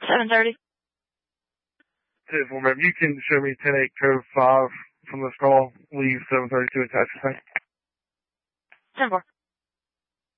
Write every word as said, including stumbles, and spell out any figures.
seven thirty. ten four, ma'am. You can show me ten eight code five from this call. Leave seven thirty-two attached. ten four.